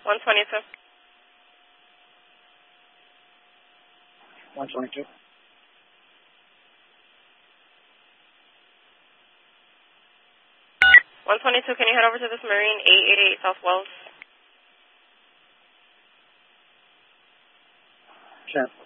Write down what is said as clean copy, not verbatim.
122. 122. 122, can you head over to this Marine 888 South Wells? Sure.